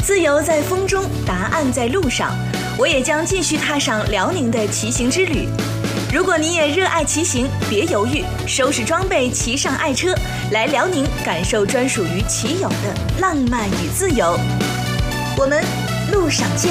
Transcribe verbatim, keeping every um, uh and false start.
自由在风中，答案在路上。我也将继续踏上辽宁的骑行之旅。如果你也热爱骑行，别犹豫，收拾装备，骑上爱车，来辽宁感受专属于骑友的浪漫与自由。我们路上见。